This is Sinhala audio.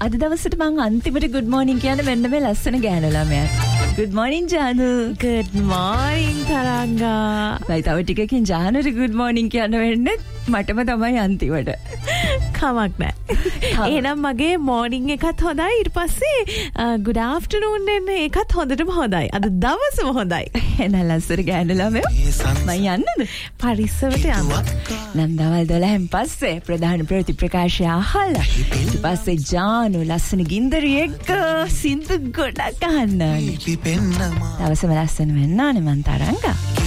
අද දවසට මම අන්තිමට good morning කියන මෙන්න මේ ලස්සන ගෑනු ළමයාට. good morning ජානු. good morning Tharanga. තව ටිකකින් ජානුට good morning කියන වෙන්නේ මටම තමයි අන්තිමට. කමක් නැහැ. එහෙනම් මගේ morning එකත් හොඳයි. ඊට පස්සේ good afternoon එන්න ඒකත් හොඳටම හොඳයි. අද දවසම හොඳයි. එන ලස්සන ගෑනු ළමයා. මම යන්නද? පරිස්සමට යන්න. නම් දවල් 12න් පස්සේ ප්‍රධාන ප්‍රතිප්‍රකාශය අහලා ඊට පස්සේ ජානු ලස්සන ගින්දරි එක්ක සින්දු ගොඩක් අහන්න. දවසම ලස්සන වෙන්න ඕනේ මන් තරංගා.